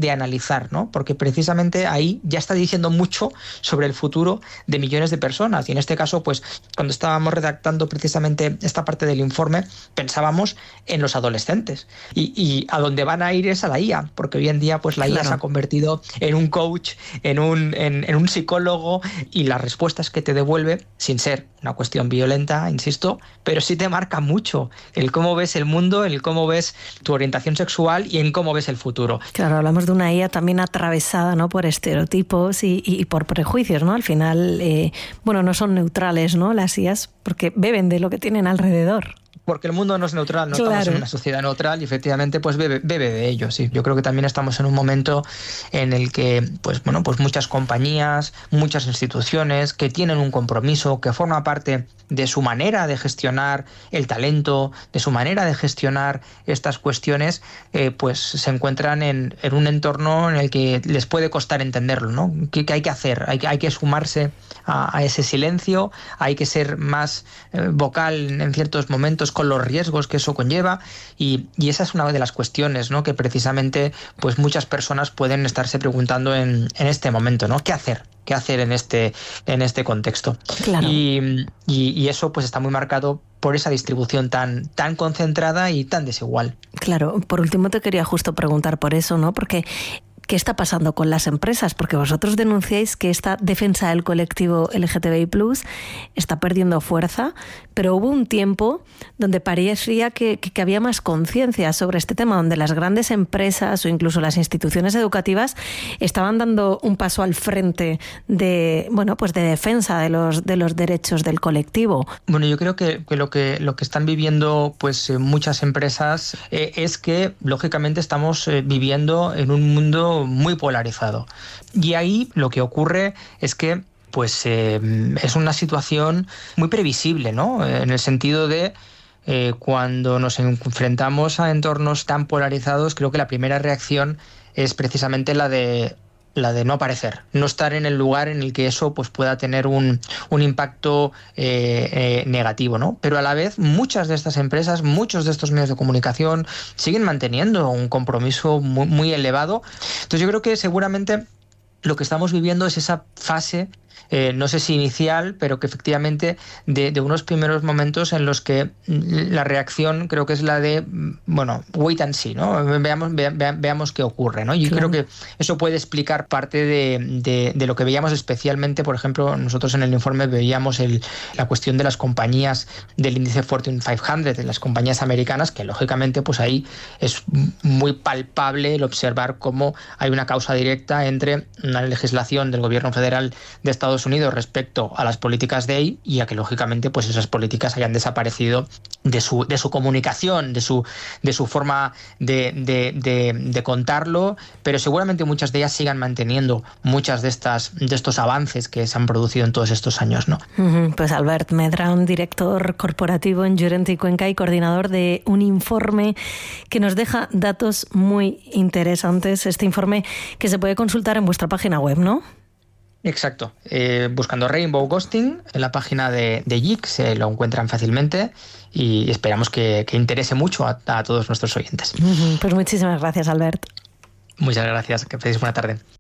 de analizar, ¿no? Porque precisamente ahí ya está diciendo mucho sobre el futuro de millones de personas. Y en este caso, pues cuando estábamos redactando precisamente esta parte del informe, pensábamos en los adolescentes. Y a dónde van a ir es a la IA, porque hoy en día pues la IA se ha convertido en un coach, en un psicólogo, y las respuestas que te devuelve, sin ser una cuestión violenta, insisto, pero sí te marca mucho el cómo ves el mundo, el cómo ves tu orientación sexual y en cómo ves el futuro. Claro, hablamos de una IA también atravesada, ¿no?, por estereotipos y por prejuicios, ¿no? Al final, no son neutrales, ¿no?, las IAs, porque beben de lo que tienen alrededor. Porque el mundo no es neutral, no estamos en una sociedad neutral y efectivamente pues bebe de ello, sí. Yo creo que también estamos en un momento en el que pues muchas compañías, muchas instituciones que tienen un compromiso, que forma parte de su manera de gestionar el talento, de su manera de gestionar estas cuestiones, pues se encuentran en un entorno en el que les puede costar entenderlo, ¿no? ¿Qué hay que hacer? Hay que sumarse a ese silencio, hay que ser más vocal en ciertos momentos con los riesgos que eso conlleva, y esa es una de las cuestiones, ¿no?, que precisamente pues muchas personas pueden estarse preguntando en este momento, ¿no? ¿Qué hacer en este contexto? Claro. Y eso pues está muy marcado por esa distribución tan concentrada y tan desigual. Claro, por último te quería justo preguntar por eso, ¿no? Porque ¿qué está pasando con las empresas? Porque vosotros denunciáis que esta defensa del colectivo LGTBI+ está perdiendo fuerza, pero hubo un tiempo donde parecía que había más conciencia sobre este tema, donde las grandes empresas o incluso las instituciones educativas estaban dando un paso al frente de defensa de los derechos del colectivo. Bueno, yo creo que lo que están viviendo pues muchas empresas es que lógicamente estamos viviendo en un mundo muy polarizado. Y ahí lo que ocurre es que pues es una situación muy previsible, ¿no? En el sentido de cuando nos enfrentamos a entornos tan polarizados, creo que la primera reacción es precisamente la de no aparecer, no estar en el lugar en el que eso pues pueda tener un impacto negativo, ¿no? Pero a la vez muchas de estas empresas, muchos de estos medios de comunicación siguen manteniendo un compromiso muy, muy elevado. Entonces yo creo que seguramente lo que estamos viviendo es esa fase, no sé si inicial, pero que efectivamente de unos primeros momentos en los que la reacción creo que es la de, wait and see, ¿no? Veamos qué ocurre, ¿no? Yo creo que eso puede explicar parte de lo que veíamos, especialmente, por ejemplo, nosotros en el informe veíamos la cuestión de las compañías del índice Fortune 500, de las compañías americanas, que lógicamente pues ahí es muy palpable el observar cómo hay una causa directa entre una legislación del gobierno federal de Estados Unidos respecto a las políticas de ahí y a que lógicamente pues esas políticas hayan desaparecido de su comunicación, de su forma de contarlo, pero seguramente muchas de ellas sigan manteniendo muchas de estos avances que se han producido en todos estos años, ¿no? Pues Albert Medran, director corporativo en Llorente y Cuenca y coordinador de un informe que nos deja datos muy interesantes. Este informe que se puede consultar en vuestra página web, ¿no? Exacto. Buscando Rainbow Ghosting en la página de JIC se lo encuentran fácilmente y esperamos que interese mucho a todos nuestros oyentes. Pues muchísimas gracias, Albert. Muchas gracias. Que paséis buena tarde.